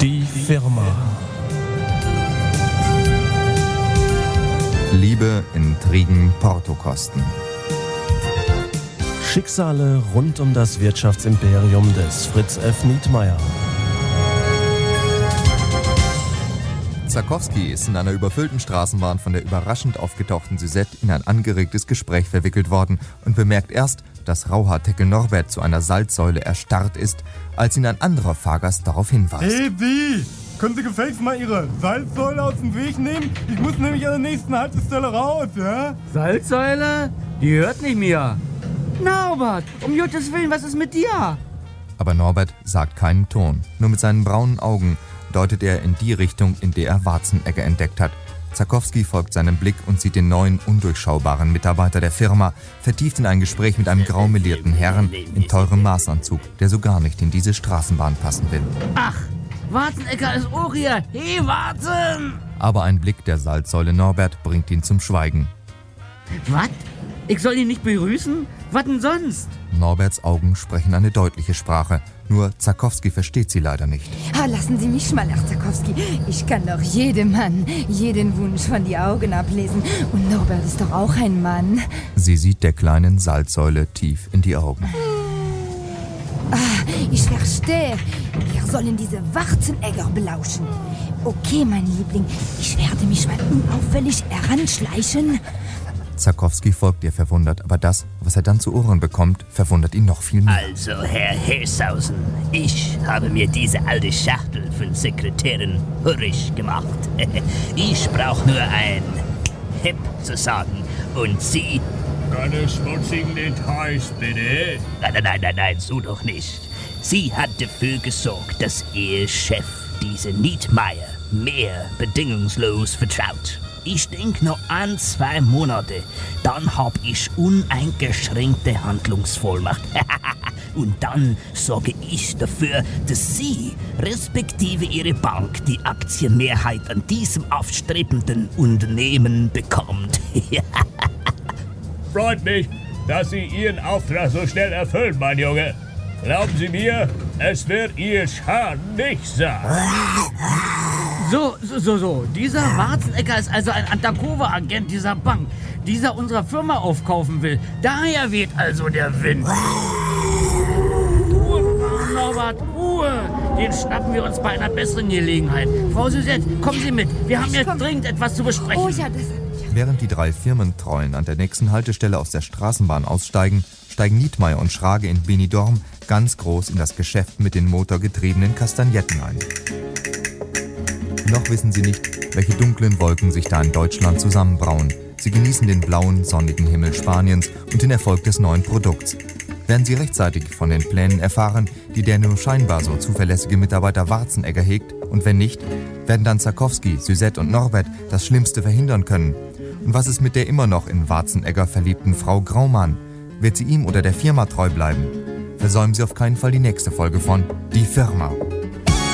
Die Firma. Liebe, Intrigen, Portokosten. Schicksale rund um das Wirtschaftsimperium des Fritz F. Nietmeyer. Zakowski ist in einer überfüllten Straßenbahn von der überraschend aufgetauchten Suzette in ein angeregtes Gespräch verwickelt worden und bemerkt erst, dass Rauhaarteckel Norbert zu einer Salzsäule erstarrt ist, als ihn ein anderer Fahrgast darauf hinweist. Hey, Sie! Können Sie gefälligst mal Ihre Salzsäule aus dem Weg nehmen? Ich muss nämlich an der nächsten Haltestelle raus, ja? Salzsäule? Die hört nicht mehr. Norbert, um Gottes Willen, was ist mit dir? Aber Norbert sagt keinen Ton. Nur mit seinen braunen Augen deutet er in die Richtung, in der er Warzenegger entdeckt hat. Zakowski folgt seinem Blick und sieht den neuen, undurchschaubaren Mitarbeiter der Firma, vertieft in ein Gespräch mit einem graumelierten Herrn in teurem Maßanzug, der so gar nicht in diese Straßenbahn passen will. Ach, Warzenegger ist auch hier. Hey, Warzen! Aber ein Blick der Salzsäule Norbert bringt ihn zum Schweigen. Was? Ich soll ihn nicht begrüßen? Was denn sonst? Norberts Augen sprechen eine deutliche Sprache. Nur Zakowski versteht sie leider nicht. Lassen Sie mich mal, Herr Zakowski. Ich kann doch jedem Mann jeden Wunsch von die Augen ablesen. Und Norbert ist doch auch ein Mann. Sie sieht der kleinen Salzsäule tief in die Augen. Ich verstehe. Wir sollen diese Warzenegger belauschen. Okay, mein Liebling. Ich werde mich mal unauffällig heranschleichen. Zakowski folgt ihr verwundert, aber das, was er dann zu Ohren bekommt, verwundert ihn noch viel mehr. Also, Herr Hesausen, ich habe mir diese alte Schachtel von Sekretärin hurrig gemacht. Ich brauche nur ein Hip zu sagen und Sie... Keine schmutzigen Details, bitte. Nein, so doch nicht. Sie hat dafür gesorgt, dass Ihr Chef diese Nietmeyer mehr bedingungslos vertraut. Ich denke noch 1-2 Monate, dann hab ich uneingeschränkte Handlungsvollmacht. Und dann sorge ich dafür, dass Sie, respektive Ihre Bank, die Aktienmehrheit an diesem aufstrebenden Unternehmen bekommt. Freut mich, dass Sie Ihren Auftrag so schnell erfüllen, mein Junge. Glauben Sie mir, es wird Ihr Schaden nicht sein. So. Dieser Warzenegger ist also ein Undercover-Agent dieser Bank, dieser unserer Firma aufkaufen will. Daher weht also der Wind. Ruhe, Norbert, Ruhe. Den schnappen wir uns bei einer besseren Gelegenheit. Frau Suzette, kommen Sie mit. Wir haben jetzt dringend etwas zu besprechen. Oh ja, Während die 3 Firmentreuen an der nächsten Haltestelle aus der Straßenbahn aussteigen, steigen Nietmeyer und Schrage in Benidorm ganz groß in das Geschäft mit den motorgetriebenen Kastagnetten ein. Noch wissen sie nicht, welche dunklen Wolken sich da in Deutschland zusammenbrauen. Sie genießen den blauen, sonnigen Himmel Spaniens und den Erfolg des neuen Produkts. Werden sie rechtzeitig von den Plänen erfahren, die der nur scheinbar so zuverlässige Mitarbeiter Warzenegger hegt? Und wenn nicht, werden dann Zakowski, Suzette und Norbert das Schlimmste verhindern können? Und was ist mit der immer noch in Warzenegger verliebten Frau Graumann? Wird sie ihm oder der Firma treu bleiben? Versäumen Sie auf keinen Fall die nächste Folge von Die Firma.